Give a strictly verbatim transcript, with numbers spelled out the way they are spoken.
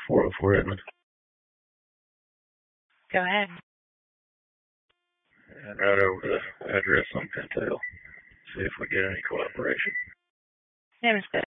four oh four Edmond. Go ahead. And right over the address on Pintail. See if we get any cooperation. Yeah, Mister